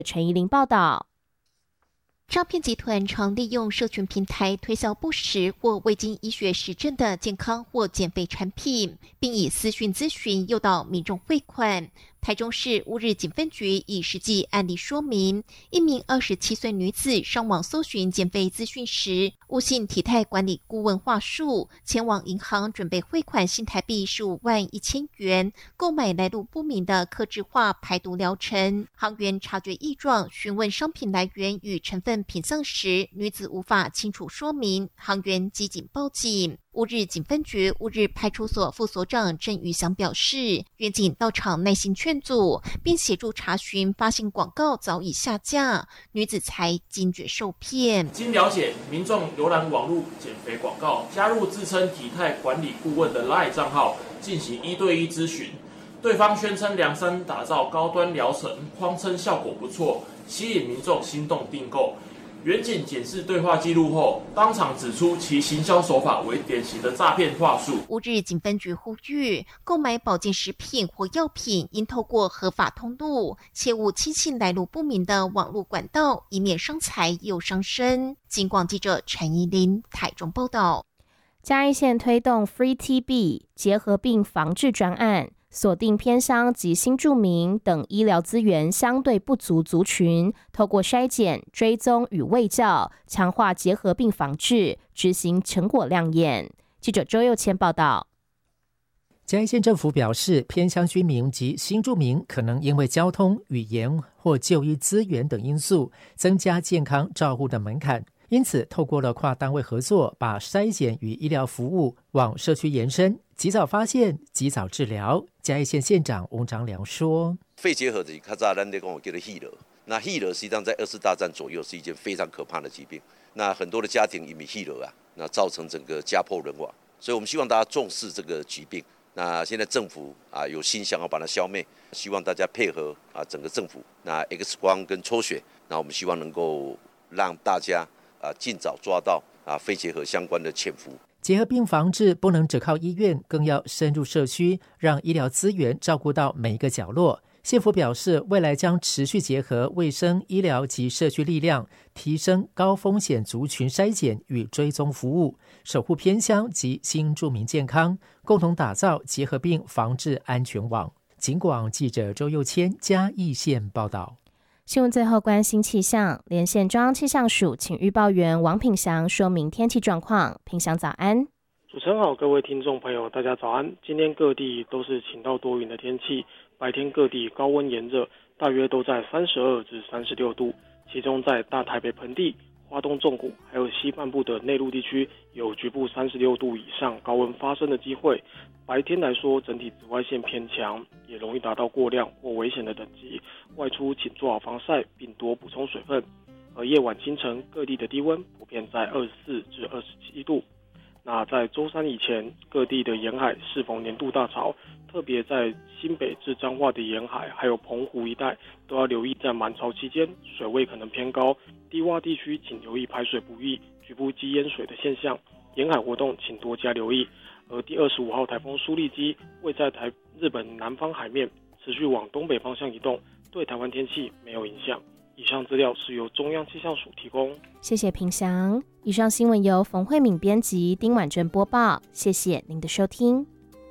陈怡玲报道。 诈骗集团常利用社群平台推销不实或未经医学实证的健康或减肥产品，并以私讯咨询诱导民众汇款。台中市乌日警分局以实际案例说明，一名27岁女子上网搜寻减肥资讯时，误信体态管理顾问话术，前往银行准备汇款新台币15万1000元，购买来路不明的客制化排毒疗程。行员察觉异状，询问商品来源与成分品相时，女子无法清楚说明，行员即警报警。乌日警分局乌日派出所副所长郑宇翔表示，员警到场耐心劝阻，并协助查询发现广告早已下架，女子才惊觉受骗。 经了解，民众浏览网络减肥广告，加入自称体态管理顾问的 LINE 账号进行1对1咨询，对方宣称量身打造高端疗程，谎称效果不错，吸引民众心动订购。员警检视对话记录后，当场指出其行销手法为典型的诈骗话术。 乌日警分局呼吁，购买保健食品或药品应透过合法通路，切勿轻信来路不明的网络管道，以免伤财又伤身。警广记者陈怡琳台中报道。 嘉义县推动 Free TB 结核病防治专案，锁定偏乡及新住民等医疗资源相对不足族群，透过筛检、追踪与卫教，强化结核病防治，执行成果亮眼。记者周佑谦报道。 嘉义县政府表示，偏乡居民及新住民可能因为交通、语言或就医资源等因素，增加健康照护的门槛。因此，透过了跨单位合作，把筛检与医疗服务往社区延伸，及早发现、及早治疗。嘉义县县长翁章良说：“ 肺结核的较早咱在讲叫做肺疨，那肺疨实际上在2次大战左右是一件非常可怕的疾病。那很多的家庭因为肺疨那造成整个家破人亡。所以我们希望大家重视这个疾病。那现在政府有心想要把它消灭，希望大家配合整个政府。那 X 光跟抽血，那我们希望能够让大家尽早抓到肺结核相关的潜伏。 结核病防治不能只靠医院，更要深入社区，让医疗资源照顾到每一个角落。县府表示，未来将持续结合卫生、医疗及社区力量，提升高风险族群筛检与追踪服务，守护偏乡及新住民健康，共同打造结核病防治安全网。警广记者周佑谦嘉义县报道。 新闻最后关心气象，连线中央气象署请预报员王品祥说明天气状况。品祥早安。 主持人好，各位听众朋友大家早安。今天各地都是晴到多云的天气，白天各地高温炎热，大约都在32至36度，其中在大台北盆地、花东纵谷还有西半部的内陆地区有局部36度以上高温发生的机会。白天来说，整体紫外线偏强，也容易达到过量或危险的等级，外出请做好防晒并多补充水分。而夜晚清晨各地的低温普遍在24至27度。那在周三以前，各地的沿海适逢年度大潮，特别在新北至彰化的沿海还有澎湖一带都要留意，在满潮期间水位可能偏高，低洼地区请留意排水不易、局部积淹水的现象，沿海活动请多加留意。而第25号台风苏力基位在日本南方海面，持续往东北方向移动，对台湾天气没有影响。以上资料是由中央气象署提供。 谢谢品祥。以上新闻由冯慧敏编辑，丁婉珍播报。谢谢您的收听。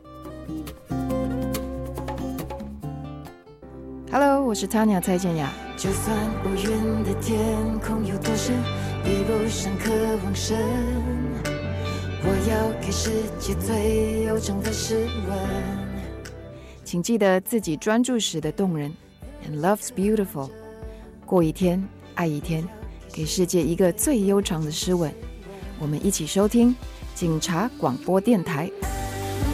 Hello， 我是 Tanya 蔡健雅。 就算无云的天空有多深，比不上渴望神。我要给世界最有诚的诗文。 请记得自己专注时的动人 ，And love's beautiful。过一天，爱一天，给世界一个最悠长的诗吻。我们一起收听警察广播电台。